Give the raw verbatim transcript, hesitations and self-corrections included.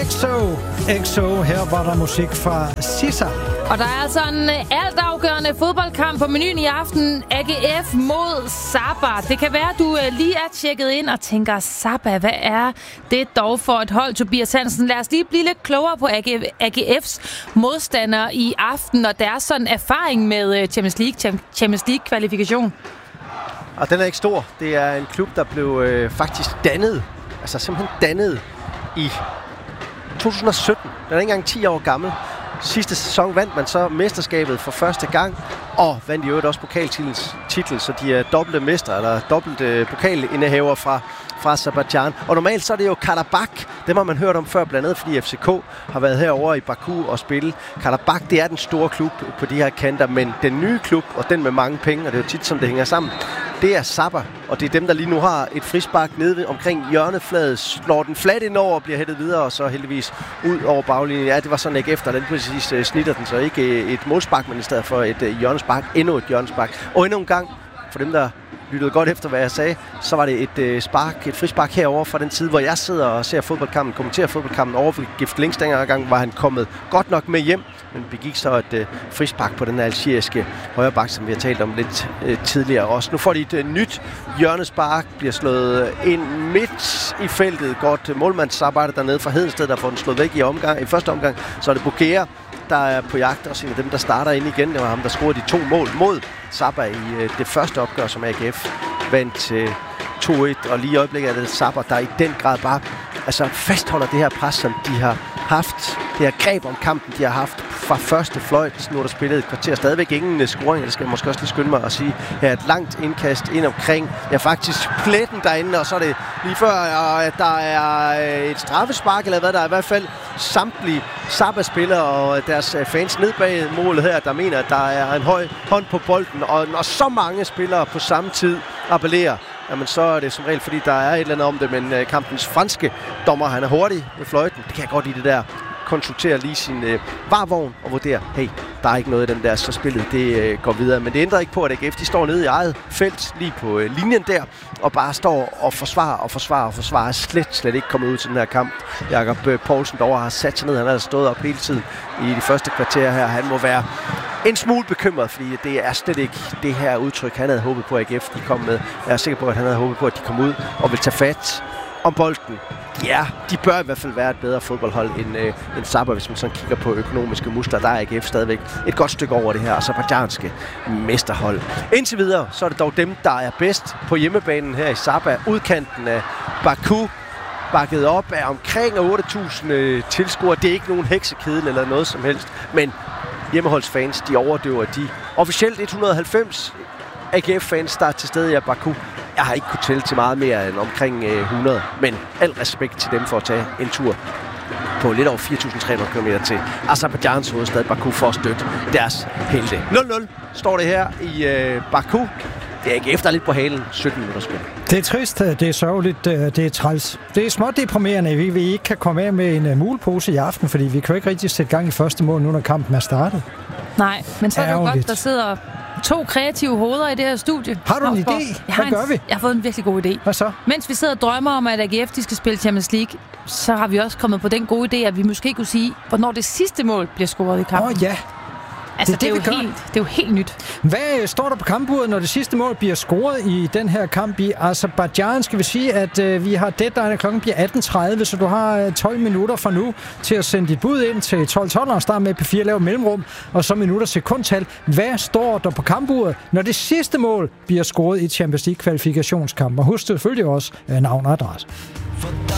X O. X O, her var der musik fra Sissa. Og der er altså en altafgørende fodboldkamp på menuen i aften. A G F mod Sabah. Det kan være, at du lige er tjekket ind og tænker, Sabah, hvad er det dog for et hold, Tobias Hansen? Lad os lige blive lidt klogere på A G F's modstandere i aften, og deres sådan erfaring med Champions League, Champions League-kvalifikation. Og den er ikke stor. Det er en klub, der blev øh, faktisk dannet, altså simpelthen dannet i to tusind og sytten. Den er ikke engang ti år gammel. Sidste sæson vandt man så mesterskabet for første gang, og vandt i øvrigt også pokaltitlen, så de er dobbelte mestre, eller dobbelte pokalindehaver fra, fra Aserbajdsjan. Og normalt så er det jo Karabakh, dem har man hørt om før, blandt andet fordi F C K har været herovre i Baku og spille. Karabakh, det er den store klub på de her kanter, men den nye klub, og den med mange penge, og det er jo tit, som det hænger sammen, det er Sabah, og det er dem, der lige nu har et frispark nede omkring hjørnefladet, slår den flat ind over og bliver hættet videre, og så heldigvis ud over baglinjen. Ja, det var sådan ikke efter, den præcis uh, snitter den, så ikke et målspark, men i stedet for et uh, hjørnespark, endnu et hjørnespark. Og endnu en gang, for dem, der lyttede godt efter, hvad jeg sagde, så var det et uh, spark, et frispark herover fra den tid, hvor jeg sidder og ser fodboldkampen, kommenterer fodboldkampen over for Gift Links. Dengang gang var han kommet godt nok med hjem, men begik så et uh, frispark på den algeriske højreback, som vi har talt om lidt uh, tidligere også. Nu får de et uh, nyt hjørnespark, bliver slået ind midt i feltet. Godt målmandsarbejde dernede fra Hedensted, der får den slået væk i, omgang, i første omgang. Så er det Bokera, der er på jagt, og en af dem, der starter ind igen. Det var ham, der scorede de to mål mod Sabah i uh, det første opgør, som A G F vandt uh, to et. Og lige i øjeblikket er det Sabah, der i den grad bare altså fastholder det her pres, som de har haft, det her greb om kampen, de har haft fra første fløjt. Nu er der spillet et kvarter, stadigvæk ingen scoring, det skal jeg måske også lige skynde mig at sige. Her er et langt indkast ind omkring, ja faktisk pletten derinde, og så er det lige før, at der er et straffespark, eller hvad der er i hvert fald samtlige Sabah-spillere og deres fans ned bag målet her, der mener, at der er en høj hånd på bolden, og når så mange spillere på samme tid appellerer, jamen så er det som regel, fordi der er et eller andet om det, men uh, kampens franske dommer, han er hurtig med fløjten. Det kan jeg godt lide, det der. Konsultere lige sin uh, varvogn og vurdere, hey, der er ikke noget i den der, så spillet det uh, går videre. Men det ændrer ikke på, at A G F, de står nede i eget felt, lige på uh, linjen der, og bare står og forsvarer og forsvarer og forsvarer. Slet, slet ikke kommet ud til den her kamp. Jakob uh, Poulsen, der har sat sig ned, han har stået op hele tiden i de første kvarter her. Han må være en smule bekymret, fordi det er slet ikke det her udtryk, han havde håbet på, at A G F de kom med. Jeg er sikker på, at han havde håbet på, at de kom ud og vil tage fat om bolden. Ja, de bør i hvert fald være et bedre fodboldhold end, øh, end Sabah, hvis man sådan kigger på økonomiske muskler. Der er A G F stadigvæk et godt stykke over det her aserbajdsjanske mesterhold. Indtil videre, så er det dog dem, der er bedst på hjemmebanen her i Sabah. Udkanten af Baku, bakket op af omkring otte tusind øh, tilskuere. Det er ikke nogen heksekedel eller noget som helst, men hjemmeholdsfans, de overdøver de officielt et hundrede og halvfems A G F-fans, der er til stede i Baku. Jeg har ikke kunnet tælle til meget mere end omkring øh, hundrede, men al respekt til dem for at tage en tur på lidt over fire tusind tre hundrede kilometer til Aserbajdsjans hovedstad Baku for at støtte deres helte. nul nul står det her i øh, Baku. Det er A G F, der er lidt på halen. sytten minutter spil. Det er trist, det er sørgeligt, det er træls. Det er småt deprimerende, at vi ikke kan komme af med en mulepose i aften, fordi vi kan jo ikke rigtig sætte gang i første mål, nu når kampen er startet. Nej, men så er det jo Ærgerligt. godt, der sidder to kreative hoveder i det her studie. Har du en idé? Jeg Hvad har gør en, vi? Jeg har fået en virkelig god idé. Hvad så? Mens vi sidder og drømmer om, at A G F de skal spille Champions League, så har vi også kommet på den gode idé, at vi måske kunne sige, hvornår det sidste mål bliver scoret i kampen. Åh oh, ja. Altså, det, det, er det, det, er jo helt, det er jo helt nyt. Hvad står der på kampuret, når det sidste mål bliver scoret i den her kamp i Aserbajdsjan? Skal vi sige, at øh, vi har deadline, at klokken bliver atten tredive, så du har tolv minutter fra nu til at sende dit bud ind til tolv tolv og starte med P fire, lave mellemrum, og så minutter sekundtal. Hvad står der på kampuret, når det sidste mål bliver scoret i Champions League kvalifikationskamp? Og husk selvfølgelig også øh, navn og adresse.